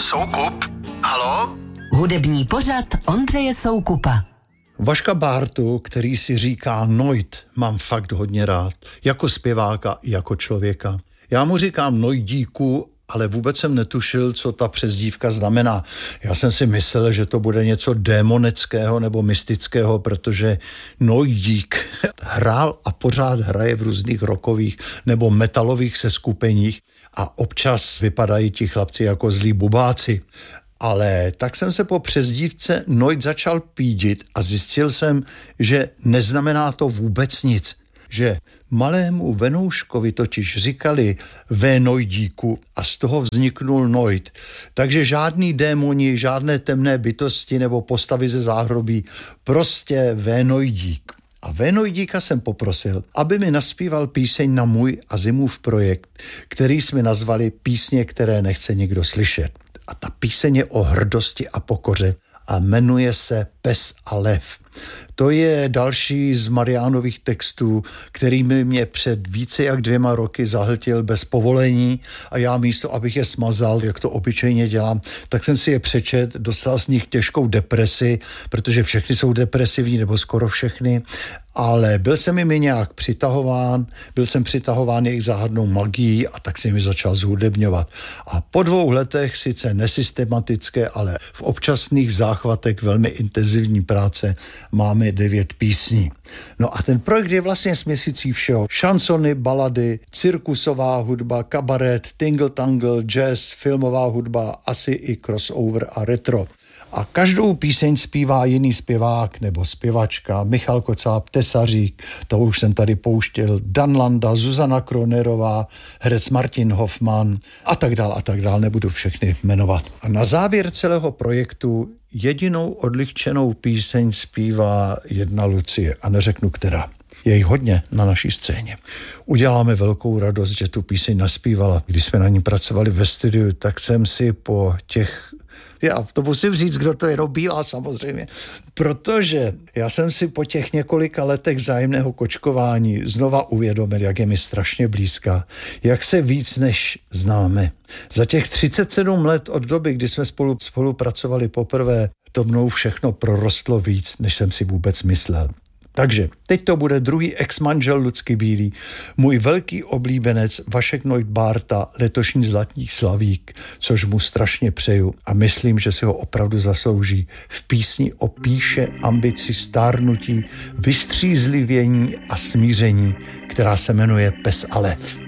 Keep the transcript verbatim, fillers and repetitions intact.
Soukup? Haló? Hudební pořad Ondřeje Soukupa. Vaška Bártu, který si říká Noit, mám fakt hodně rád. Jako zpěváka i jako člověka. Já mu říkám Nojdíku, ale vůbec jsem netušil, co ta přezdívka znamená. Já jsem si myslel, že to bude něco démoneckého nebo mystického, protože Nojdík hrál a pořád hraje v různých rockových nebo metalových seskupeních a občas vypadají ti chlapci jako zlí bubáci. Ale tak jsem se po přezdívce Noit začal pídit a zjistil jsem, že neznamená to vůbec nic. Že malému Venouškovi totiž říkali Vénojdíku a z toho vzniknul Noit. Takže žádný démoni, žádné temné bytosti nebo postavy ze záhrobí, prostě Vénojdík. A Vénojdíka jsem poprosil, aby mi naspíval píseň na můj a Zimův projekt, který jsme nazvali Písně, které nechce nikdo slyšet. A ta píseň je o hrdosti a pokoře a jmenuje se Pes a lev. To je další z Mariánových textů, kterými mě před více jak dvěma roky zahltil bez povolení a já místo, abych je smazal, jak to obyčejně dělám, tak jsem si je přečet, dostal z nich těžkou depresi, protože všechny jsou depresivní, nebo skoro všechny, ale byl jsem jimi nějak přitahován, byl jsem přitahován jejich záhadnou magií a tak jsem mi začal zhudebňovat. A po dvou letech, sice nesystematické, ale v občasných záchvatech velmi intenzivní práce, máme devět písní. No a ten projekt je vlastně směsicí všeho. Šansony, balady, cirkusová hudba, kabaret, tingle-tangle, jazz, filmová hudba, asi i crossover a retro. A každou píseň zpívá jiný zpěvák nebo zpěvačka, Michal Kocáb, Tesařík, to už jsem tady pouštěl, Dan Landa, Zuzana Kronerová, herec Martin Hoffman a tak dál a tak dál, nebudu všechny jmenovat. A na závěr celého projektu jedinou odlehčenou píseň zpívá jedna Lucie a neřeknu která. Je jich hodně na naší scéně. Uděláme velkou radost, že tu píseň naspívala. Když jsme na ní pracovali ve studiu, tak jsem si po těch... Já to musím říct, kdo to je, no Bílá samozřejmě. Protože já jsem si po těch několika letech vzájemného kočkování znova uvědomil, jak je mi strašně blízká, jak se víc než známe. Za těch třicet sedm let od doby, kdy jsme spolu spolupracovali poprvé, to mnou všechno prorostlo víc, než jsem si vůbec myslel. Takže teď to bude druhý ex-manžel Lucky Bílý, můj velký oblíbenec Vašek Noit Bárta, letošní zlatý slavík, což mu strašně přeju a myslím, že si ho opravdu zaslouží v písni o píše, ambici, stárnutí, vystřízlivění a smíření, která se jmenuje Pes a lev.